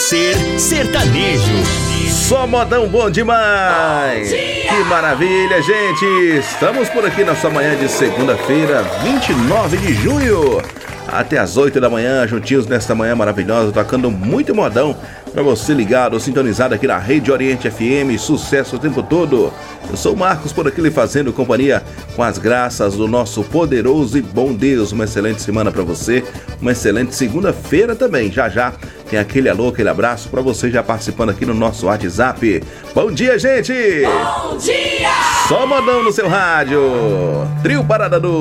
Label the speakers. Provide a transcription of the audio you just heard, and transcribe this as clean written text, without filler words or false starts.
Speaker 1: Amanhecer Sertanejo.
Speaker 2: Só modão bom demais! Que maravilha, gente! Estamos por aqui na sua manhã de segunda-feira, 29 de junho. Até as 8 da manhã, juntinhos nesta manhã maravilhosa, tocando muito modão pra você ligado, sintonizado aqui na Rede Oriente FM, sucesso o tempo todo. Eu sou o Marcos por aqui lhe fazendo companhia com as graças do nosso poderoso e bom Deus. Uma excelente semana pra você, uma excelente segunda-feira também. Já já tem aquele alô, aquele abraço pra você já participando aqui no nosso WhatsApp. Bom dia, gente!
Speaker 3: Bom dia!
Speaker 2: Só modão no seu rádio. Trio Parada do